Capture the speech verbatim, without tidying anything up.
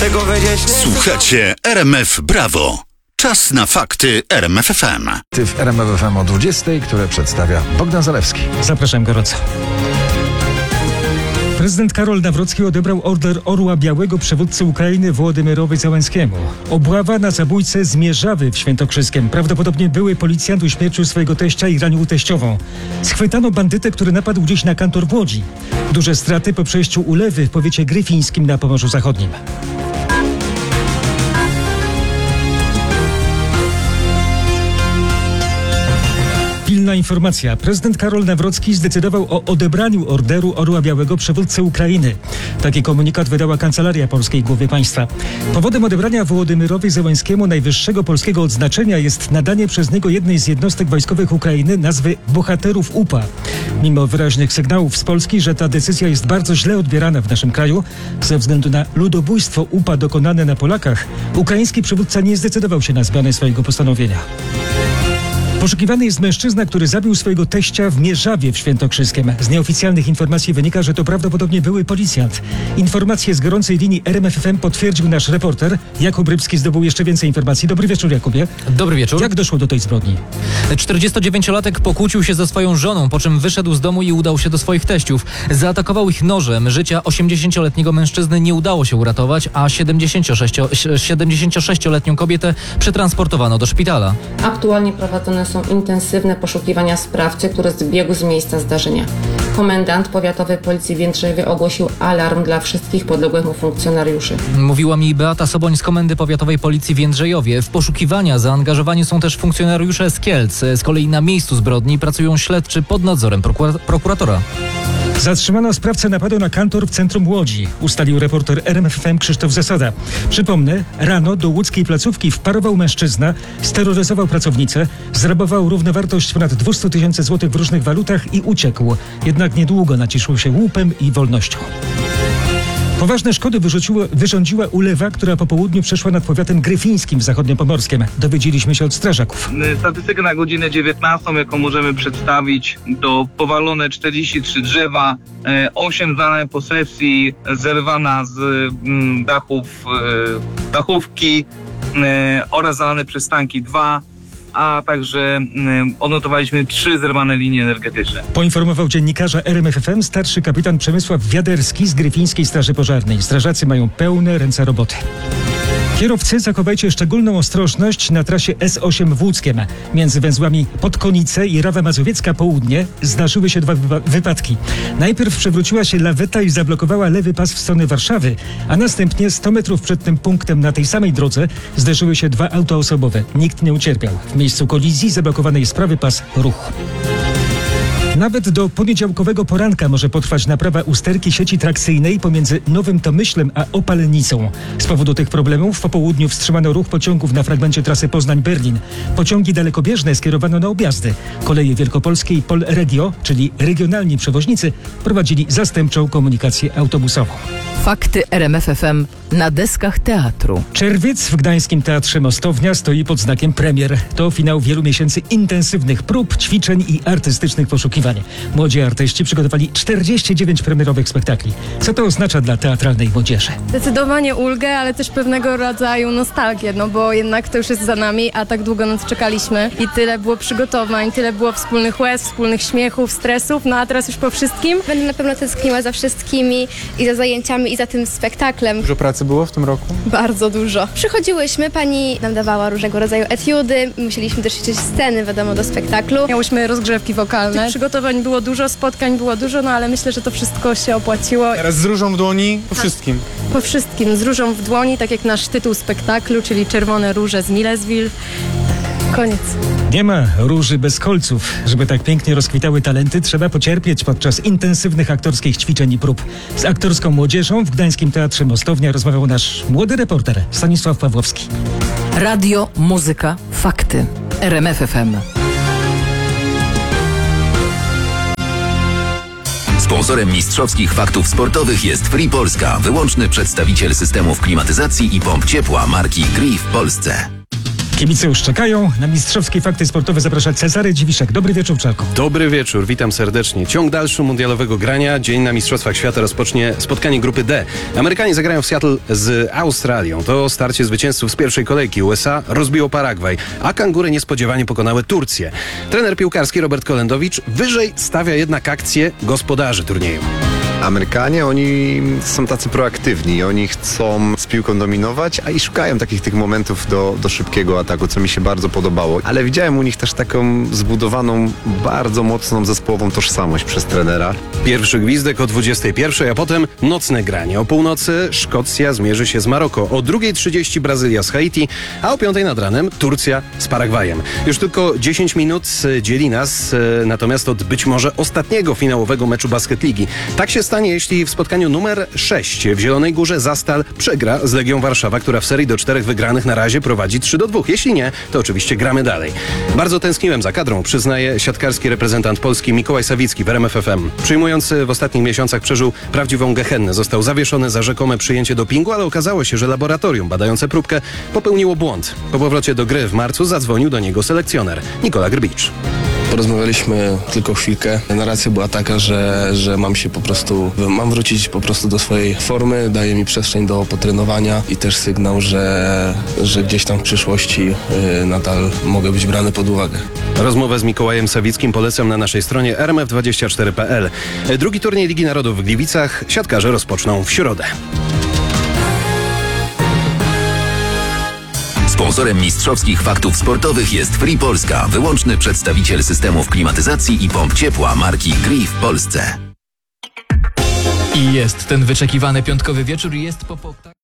tego wiedzieć. Słuchacie R M F Brawo. Czas na fakty R M F F M. Ty w R M F F M o dwudziestej, które przedstawia Bogdan Zalewski. Zapraszam gorąco. Prezydent Karol Nawrocki odebrał order Orła Białego przywódcy Ukrainy Wołodymyrowi Zełenskiemu. Obława na zabójcę z Mierzawy w Świętokrzyskiem. Prawdopodobnie były policjant uśmiercił swojego teścia i ranił teściową. Schwytano bandytę, który napadł dziś na kantor w Łodzi. Duże straty po przejściu Ulewy w powiecie gryfińskim na Pomorzu Zachodnim. Pilna informacja. Prezydent Karol Nawrocki zdecydował o odebraniu orderu Orła Białego przywódcy Ukrainy. Taki komunikat wydała Kancelaria Polskiej Głowy Państwa. Powodem odebrania Wołodymyrowi Zełenskiemu najwyższego polskiego odznaczenia jest nadanie przez niego jednej z jednostek wojskowych Ukrainy nazwy Bohaterów U P A. Mimo wyraźnych sygnałów z Polski, że ta decyzja jest bardzo źle odbierana w naszym kraju ze względu na ludobójstwo U P A dokonane na Polakach, ukraiński przywódca nie zdecydował się na zmianę swojego postanowienia. Poszukiwany jest mężczyzna, który zabił swojego teścia w Mierzawie w Świętokrzyskiem. Z nieoficjalnych informacji wynika, że to prawdopodobnie były policjant. Informacje z gorącej linii R M F F M potwierdził nasz reporter. Jakub Rybski zdobył jeszcze więcej informacji. Dobry wieczór, Jakubie. Dobry wieczór. Jak doszło do tej zbrodni? czterdziestodziewięciolatek pokłócił się ze swoją żoną, po czym wyszedł z domu i udał się do swoich teściów. Zaatakował ich nożem. Życia osiemdziesięcioletniego mężczyzny nie udało się uratować, a siedemdziesięciosześcioletnią kobietę przetransportowano do szpitala. Aktualnie prowadzone są intensywne poszukiwania sprawcy, który zbiegł z miejsca zdarzenia. Komendant powiatowej policji w Jędrzewie ogłosił alarm dla wszystkich podległych mu funkcjonariuszy. Mówiła mi Beata Soboń z Komendy Powiatowej Policji w Jędrzejowie. W poszukiwania zaangażowani są też funkcjonariusze z Kielc. Z kolei na miejscu zbrodni pracują śledczy pod nadzorem prokura- prokuratora. Zatrzymano sprawcę napadu na kantor w centrum Łodzi, ustalił reporter R M F F M Krzysztof Zasada. Przypomnę, rano do łódzkiej placówki wparował mężczyzna, steroryzował pracownicę, zrabował równowartość ponad dwieście tysięcy złotych w różnych walutach i uciekł. Jednak niedługo naciszył się łupem i wolnością. Poważne szkody wyrządziła ulewa, która po południu przeszła nad powiatem gryfińskim w zachodniopomorskiem. Dowiedzieliśmy się od strażaków. Statystykę na godzinę dziewiętnastą, jaką możemy przedstawić, to powalone czterdzieści trzy drzewa, osiem zdanych posesji, zerwana z dachów, dachówki oraz zalane przystanki dwa. A także odnotowaliśmy trzy zerwane linie energetyczne. Poinformował dziennikarza R M F F M starszy kapitan Przemysław Wiaderski z Gryfińskiej Straży Pożarnej. Strażacy mają pełne ręce roboty. Kierowcy, zachowajcie szczególną ostrożność na trasie S osiem w Łódzkiem. Między węzłami Podkonice i Rawa Mazowiecka Południe zdarzyły się dwa wypa- wypadki. Najpierw przewróciła się laweta i zablokowała lewy pas w stronę Warszawy, a następnie sto metrów przed tym punktem na tej samej drodze zderzyły się dwa auta osobowe. Nikt nie ucierpiał. W miejscu kolizji zablokowany jest prawy pas ruchu. Nawet do poniedziałkowego poranka może potrwać naprawa usterki sieci trakcyjnej pomiędzy Nowym Tomyślem a Opalnicą. Z powodu tych problemów po południu wstrzymano ruch pociągów na fragmencie trasy Poznań-Berlin. Pociągi dalekobieżne skierowano na objazdy. Koleje Wielkopolskie i Polregio, czyli regionalni przewoźnicy, prowadzili zastępczą komunikację autobusową. Fakty R M F F M na deskach teatru. Czerwiec w gdańskim Teatrze Mostownia stoi pod znakiem premier. To finał wielu miesięcy intensywnych prób, ćwiczeń i artystycznych poszukiwań. Młodzi artyści przygotowali czterdzieści dziewięć premierowych spektakli. Co to oznacza dla teatralnej młodzieży? Zdecydowanie ulgę, ale też pewnego rodzaju nostalgię, no bo jednak to już jest za nami, a tak długo na to czekaliśmy i tyle było przygotowań, tyle było wspólnych łez, wspólnych śmiechów, stresów, no a teraz już po wszystkim. Będę na pewno tęskniła za wszystkimi i za zajęciami i za tym spektaklem. Dużo pracy było w tym roku? Bardzo dużo. Przychodziłyśmy, pani nam dawała różnego rodzaju etiudy, musieliśmy też ćwiczyć sceny, wiadomo, do spektaklu. Miałyśmy rozgrzewki wokalne, przygotowań było dużo, spotkań było dużo, no ale myślę, że to wszystko się opłaciło. Teraz z różą w dłoni, po wszystkim. Po wszystkim, z różą w dłoni, tak jak nasz tytuł spektaklu, czyli Czerwone róże z Millesville. Koniec. Nie ma róży bez kolców. Żeby tak pięknie rozkwitały talenty, trzeba pocierpieć podczas intensywnych aktorskich ćwiczeń i prób. Z aktorską młodzieżą w gdańskim Teatrze Mostownia rozmawiał nasz młody reporter Stanisław Pawłowski. Radio, muzyka, fakty. R M F F M. Sponsorem mistrzowskich faktów sportowych jest Free Polska, wyłączny przedstawiciel systemów klimatyzacji i pomp ciepła marki Gree w Polsce. Kibice już czekają. Na mistrzowskie fakty sportowe zaprasza Cezary Dziwiszek. Dobry wieczór, Czarku. Dobry wieczór, witam serdecznie. Ciąg dalszy mundialowego grania. Dzień na Mistrzostwach Świata rozpocznie spotkanie grupy D. Amerykanie zagrają w Seattle z Australią. To starcie zwycięzców z pierwszej kolejki. U S A rozbiło Paragwaj, a kangury niespodziewanie pokonały Turcję. Trener piłkarski Robert Kolendowicz wyżej stawia jednak akcję gospodarzy turnieju. Amerykanie, oni są tacy proaktywni, oni chcą z piłką dominować, a i szukają takich tych momentów do, do szybkiego ataku, co mi się bardzo podobało. Ale widziałem u nich też taką zbudowaną, bardzo mocną zespołową tożsamość przez trenera. Pierwszy gwizdek o dwudziestej pierwszej, a potem nocne granie. O północy Szkocja zmierzy się z Maroko, o drugiej trzydzieści Brazylia z Haiti, a o piątej nad ranem Turcja z Paragwajem. Już tylko dziesięć minut dzieli nas natomiast od być może ostatniego finałowego meczu Basketligi. Tak się stanie, jeśli w spotkaniu numer sześć w Zielonej Górze Zastal przegra z Legią Warszawa, która w serii do czterech wygranych na razie prowadzi trzy do dwóch. Jeśli nie, to oczywiście gramy dalej. Bardzo tęskniłem za kadrą, przyznaje siatkarski reprezentant Polski Mikołaj Sawicki w R M F F M. Przyjmujący w ostatnich miesiącach przeżył prawdziwą gehennę. Został zawieszony za rzekome przyjęcie dopingu, ale okazało się, że laboratorium badające próbkę popełniło błąd. Po powrocie do gry w marcu zadzwonił do niego selekcjoner Nikola Grbicz. Porozmawialiśmy tylko chwilkę. Narracja była taka, że, że mam się po prostu, mam wrócić po prostu do swojej formy, daje mi przestrzeń do potrenowania i też sygnał, że, że gdzieś tam w przyszłości yy, nadal mogę być brany pod uwagę. Rozmowę z Mikołajem Sawickim polecam na naszej stronie r m f dwadzieścia cztery kropka p l. Drugi turniej Ligi Narodów w Gliwicach siatkarze rozpoczną w środę. Sponsorem mistrzowskich faktów sportowych jest Free Polska, wyłączny przedstawiciel systemów klimatyzacji i pomp ciepła marki Gree w Polsce. I jest ten wyczekiwany piątkowy wieczór, jest po... po...